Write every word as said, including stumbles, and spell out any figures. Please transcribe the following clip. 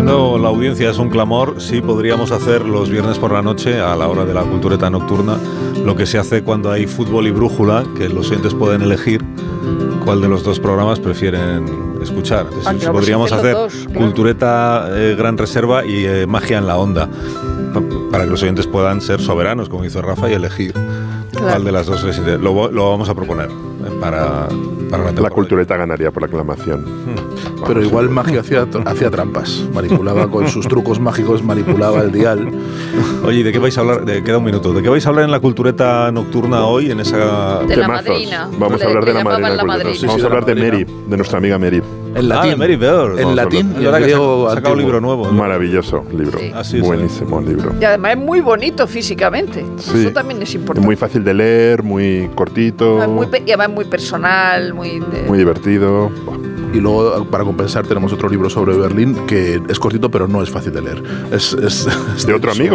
Viendo la audiencia es un clamor, sí podríamos hacer los viernes por la noche, a la hora de la cultureta nocturna, lo que se hace cuando hay fútbol y brújula, que los oyentes pueden elegir cuál de los dos programas prefieren escuchar. Entonces, ah, claro, podríamos pues hacer dos, claro. cultureta eh, Gran Reserva y eh, magia en la onda, para que los oyentes puedan ser soberanos, como hizo Rafa, y elegir claro. cuál de las dos les interesa. Lo, lo vamos a proponer eh, para, para la temporada. La cultureta ganaría por aclamación. Hmm. Pero igual Magia hacía, hacía trampas, manipulaba con sus trucos mágicos, manipulaba el dial. Oye, ¿de qué vais a hablar? De, queda un minuto. ¿De qué vais a hablar en la cultureta nocturna hoy? En esa de la madrina. Vamos a hablar de la madrina. La madrina. Sí, Vamos sí, a hablar de, de Mary, de nuestra amiga Mary. En latín. Ah, de Mary Beard. En latín y en griego ha sacado un libro nuevo. Un maravilloso libro. Sí. Así es, Buenísimo sí. libro. Y además es muy bonito físicamente. Sí. Eso también es importante. Muy fácil de leer, muy cortito. No, muy, y además muy personal, muy... De... Muy divertido. Y luego, para compensar, tenemos otro libro sobre Berlín que es cortito, pero no es fácil de leer. Es, es, es de otro amigo.